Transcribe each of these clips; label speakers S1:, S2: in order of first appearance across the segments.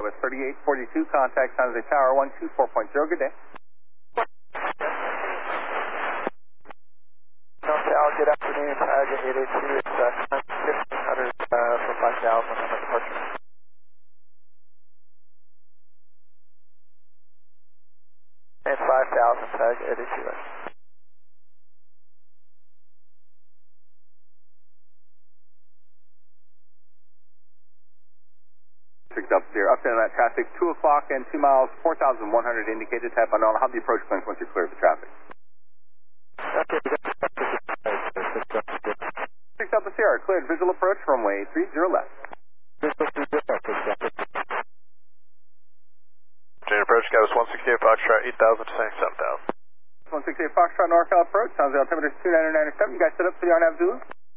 S1: With 3842, contact San Jose Tower 124.0. Good day.
S2: Good afternoon, Target 882. It's 1500 for 5,000 on the departure. And 5,000, Target 882.
S1: Up there, update on that traffic, 2 o'clock and 2 miles, 4,100 indicated. Tap unknown. I'll have the approach clearance once you're clear of the traffic.
S2: Okay,
S1: 6 Delta Sierra, cleared visual approach, runway 30 left.
S3: Junior approach, Gauss 168 Foxtrot, 8,000 to 7,000.
S1: 168 Foxtrot, NorCal approach, San Jose altimeter 2997. You guys set up for the RNAV Zulu?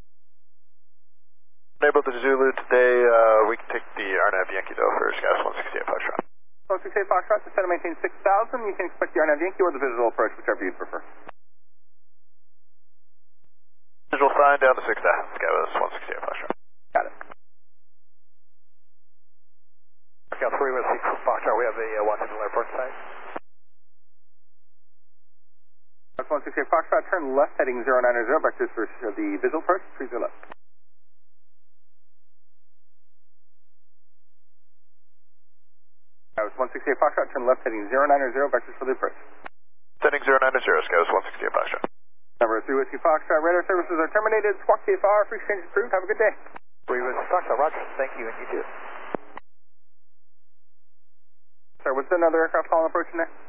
S3: Enable the Zulu today. We can take the RNAV Yankee though for Gauss 168 Foxtrot.
S1: 168 Foxtrot, to set and maintain 6,000. You can expect the RNAV Yankee or the visual approach, whichever you prefer.
S3: Visual sign down to 6,000, Gauss 168 Foxtrot.
S1: Got it.
S2: Cal 3 with 6 Foxtrot, we have a Washington Airport site.
S1: 168 Foxtrot, turn left heading 090, vectors for the visual approach, 30 left. Gauss 168 Foxtrot, turn left heading 090, vectors for the approach.
S3: Sending 090, Gauss 168 Foxtrot.
S1: Number 3 Whiskey Foxtrot, radar services are terminated. Squawk TFR, free exchange approved. Have a good day.
S2: 3 Whiskey Foxtrot, roger. Thank you, and you too.
S1: Sir, what's another aircraft calling approaching there?